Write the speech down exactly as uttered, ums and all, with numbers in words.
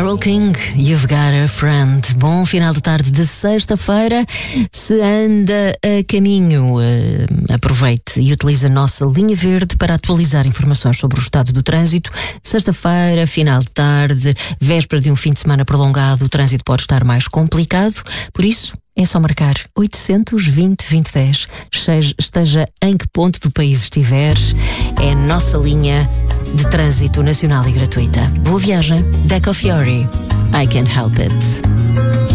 Carole King, You've Got a Friend. Bom final de tarde de sexta-feira. Se anda a caminho, uh, aproveite e utilize a nossa linha verde para atualizar informações sobre o estado do trânsito. Sexta-feira, final de tarde, véspera de um fim de semana prolongado, o trânsito pode estar mais complicado. Por isso, é só marcar oitocentos e vinte, vinte e dez. Esteja em que ponto do país estiveres, é a nossa linha de trânsito nacional e gratuita. Boa viagem. Deco Fiore, I Can't Help It.